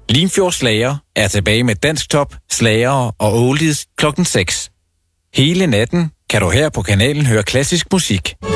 Limfjord Slager er tilbage med dansktop, slager og oldies klokken 6. Hele natten kan du her på kanalen høre klassisk musik.